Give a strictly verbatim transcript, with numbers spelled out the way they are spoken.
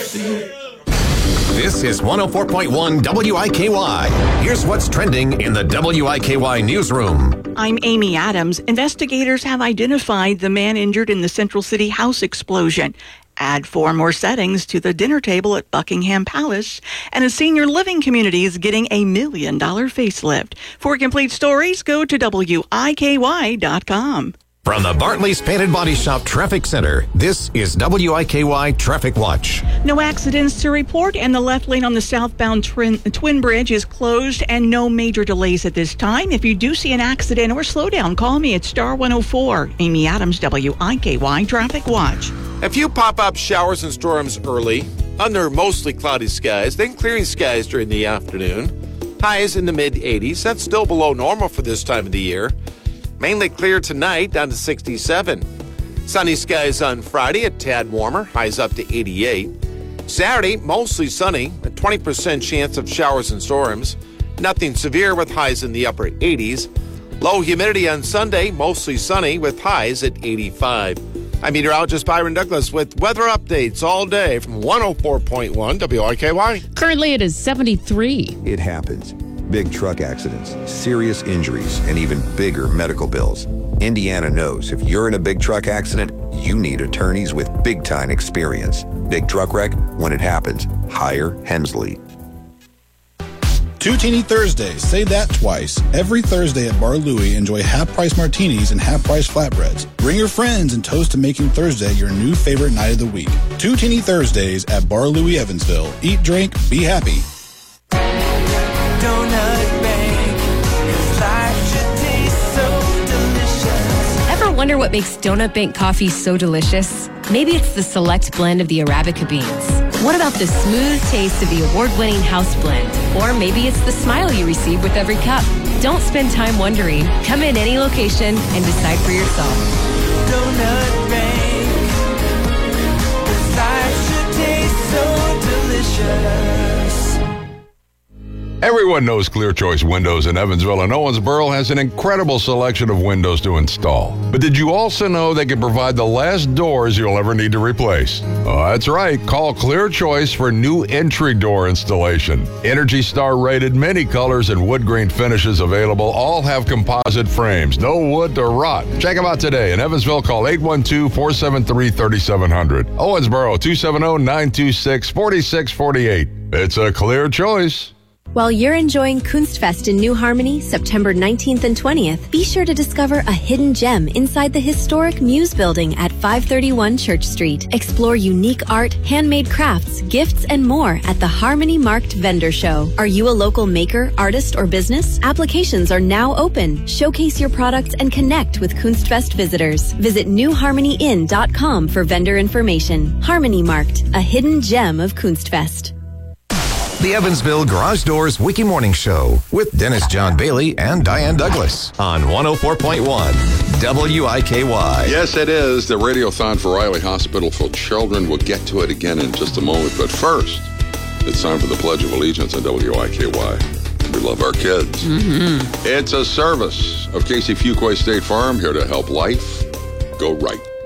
This is one oh four point one W I K Y. Here's what's trending in the W I K Y newsroom. I'm Amy Adams. Investigators have identified the man injured in the Central City house explosion. Add four more settings to the dinner table at Buckingham Palace, and a senior living community is getting a million dollar facelift. For complete stories, go to W I K Y dot com. From the Bartley's Painted Body Shop Traffic Center, this is W I K Y Traffic Watch. No accidents to report, and the left lane on the southbound twin, twin Bridge is closed, and no major delays at this time. If you do see an accident or slowdown, call me at star one oh four. Amy Adams, W I K Y Traffic Watch. A few pop-up showers and storms early, under mostly cloudy skies, then clearing skies during the afternoon. Highs in the mid eighties. That's still below normal for this time of the year. Mainly clear tonight, down to sixty-seven. Sunny skies on Friday, a tad warmer, highs up to eighty-eight. Saturday, mostly sunny, a twenty percent chance of showers and storms. Nothing severe with highs in the upper eighties. Low humidity on Sunday, mostly sunny with highs at eighty-five. I'm meteorologist Byron Douglas with weather updates all day from one oh four point one W I K Y. Currently it is seventy-three. It happens. Big truck accidents, serious injuries, and even bigger medical bills. Indiana knows if you're in a big truck accident, you need attorneys with big-time experience. Big truck wreck, when it happens, hire Hensley. Two Teeny Thursdays. Say that twice. Every Thursday at Bar Louie, enjoy half-price martinis and half-price flatbreads. Bring your friends and toast to making Thursday your new favorite night of the week. Two Teeny Thursdays at Bar Louie, Evansville. Eat, drink, be happy. Donut Bank, 'cause life should taste so delicious. Ever wonder what makes Donut Bank coffee so delicious? Maybe it's the select blend of the Arabica beans. What about the smooth taste of the award-winning house blend? Or maybe it's the smile you receive with every cup. Don't spend time wondering. Come in any location and decide for yourself. Donut Bank, 'cause life should taste so delicious. Everyone knows Clear Choice Windows in Evansville and Owensboro has an incredible selection of windows to install. But did you also know they can provide the last doors you'll ever need to replace? Oh, that's right. Call Clear Choice for new entry door installation. Energy Star rated, many colors and wood grain finishes available. All have composite frames. No wood to rot. Check them out today. In Evansville, call eight one two, four seven three, three seven zero zero. Owensboro, two seven zero, nine two six, four six four eight. It's a Clear Choice. While you're enjoying Kunstfest in New Harmony, September nineteenth and twentieth, be sure to discover a hidden gem inside the historic Muse Building at five thirty-one Church Street. Explore unique art, handmade crafts, gifts, and more at the Harmony Marked Vendor Show. Are you a local maker, artist, or business? Applications are now open. Showcase your products and connect with Kunstfest visitors. Visit new harmony inn dot com for vendor information. Harmony Marked, a hidden gem of Kunstfest. The Evansville Garage Doors Wiki Morning Show with Dennis John Bailey and Diane Douglas on one oh four point one W I K Y. Yes, it is the Radiothon for Riley Hospital for Children. We'll get to it again in just a moment. But first, it's time for the Pledge of Allegiance on W I K Y. We love our kids. Mm-hmm. It's a service of Casey Fuquay State Farm, here to help life go right.